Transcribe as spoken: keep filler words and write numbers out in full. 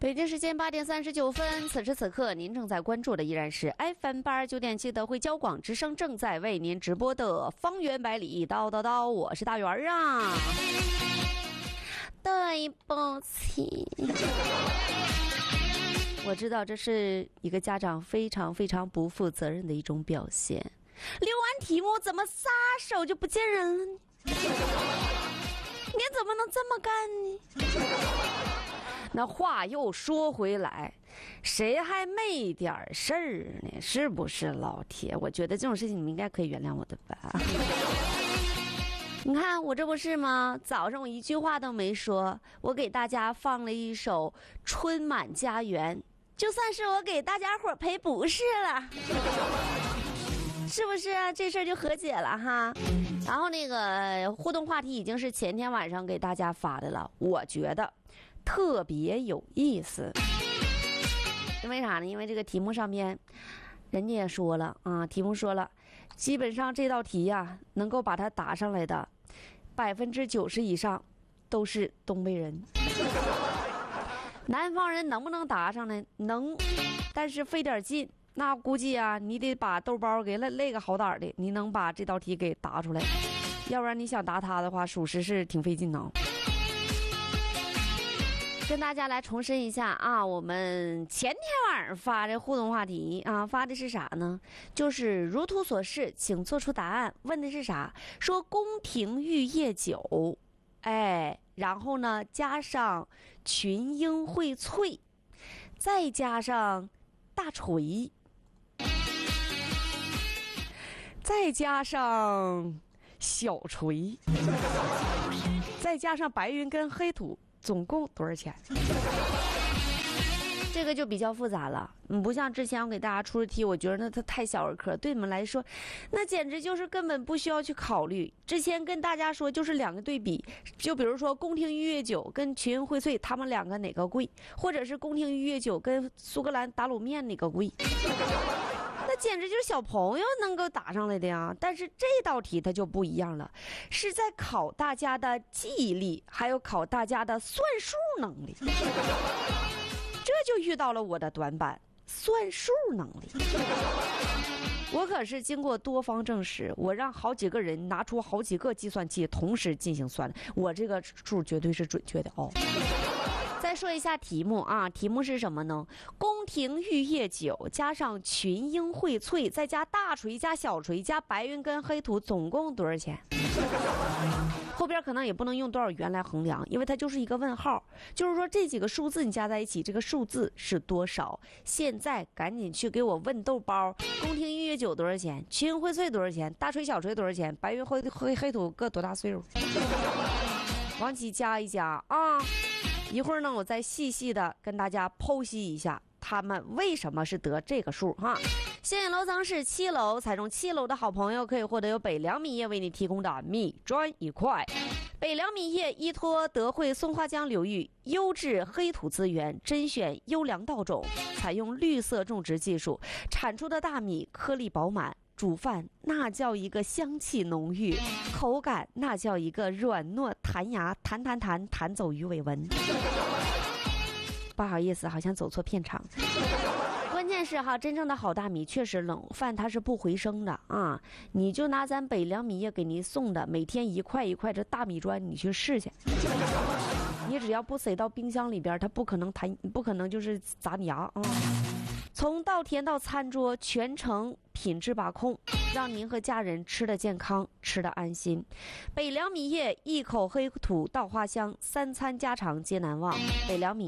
北京时间八点三十九分，此时此刻您正在关注的依然是 F M 八十九点七德惠交广之声正在为您直播的方圆百里叨叨叨，我是大圆儿啊。对不起，我知道这是一个家长非常非常不负责任的一种表现。留完题目怎么撒手就不见人了呢？你怎么能这么干呢？那话又说回来，谁还没点事儿呢？是不是老铁？我觉得这种事情你们应该可以原谅我的吧。你看我这不是吗？早上我一句话都没说，我给大家放了一首《春满家园》，就算是我给大家伙赔不是了，是不是啊？这事儿就和解了哈。然后那个互动话题已经是前天晚上给大家发的了，我觉得特别有意思。因为啥呢？因为这个题目上面人家也说了啊，题目说了，基本上这道题呀、啊，能够把它答上来的百分之九十以上都是东北人。南方人能不能答上呢？能，但是费点劲。那估计啊，你得把豆包给累累个好歹的，你能把这道题给答出来。要不然你想答它的话，属实是挺费劲呢。跟大家来重申一下啊，我们前天晚上发的互动话题啊，发的是啥呢？就是如图所示，请做出答案。问的是啥？说宫廷玉液酒，哎，然后呢加上群英荟萃，再加上大锤，再加上小锤，再加上白云跟黑土，总共多少钱？这个就比较复杂了，嗯，不像之前我给大家出的题，我觉得那它太小儿科，对你们来说，那简直就是根本不需要去考虑。之前跟大家说就是两个对比，就比如说宫廷御乐酒跟群英荟萃，他们两个哪个贵，或者是宫廷御乐酒跟苏格兰打卤面哪个贵。那简直就是小朋友能够答上来的呀！但是这道题它就不一样了，是在考大家的记忆力，还有考大家的算术能力。这就遇到了我的短板，算术能力。我可是经过多方证实，我让好几个人拿出好几个计算器同时进行算的，我这个数绝对是准确的哦。再说一下题目啊，题目是什么呢？宫廷玉液酒加上群英荟萃，再加大锤加小锤加白云跟黑土，总共多少钱？后边可能也不能用多少元来衡量，因为它就是一个问号，就是说这几个数字你加在一起，这个数字是多少？现在赶紧去给我问豆包，宫廷玉液酒多少钱？群英荟萃多少钱？大锤小锤多少钱？白云黑黑黑土各多大岁数？往起加一加啊！一会儿呢，我再细细的跟大家剖析一下他们为什么是得这个数哈。现眼楼层是七楼，踩中七楼的好朋友可以获得由北凉米业为你提供的米砖一块。北凉米业依托德惠松花江流域优质黑土资源，甄选优良稻种，采用绿色种植技术，产出的大米颗粒饱满，煮饭那叫一个香气浓郁，口感那叫一个软糯弹牙，弹弹弹弹走鱼尾纹。不好意思，好像走错片场。关键是哈，真正的好大米确实冷饭它是不回升的啊！你就拿咱北凉米业给您送的每天一块一块这大米砖，你去试去。你只要不塞到冰箱里边，它不可能弹，不可能就是砸你牙啊！从稻田到餐桌，全程品质把控，让您和家人吃得健康，吃得安心。北凉米业一口黑土稻花香，三餐家常皆难忘。北凉米